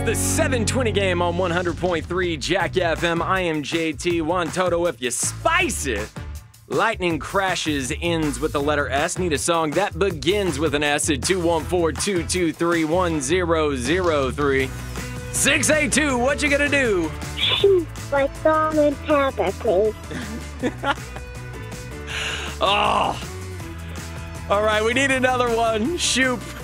the 720 game on 100.3 Jack FM. I am JT. Juan Toto, if you spice it. Lightning Crashes ends with the letter S. Need a song that begins with an S at 214-223-1003. 682, what you gonna do? Shoot like salt and pepper, please. Oh. All right, we need another one. Shoot.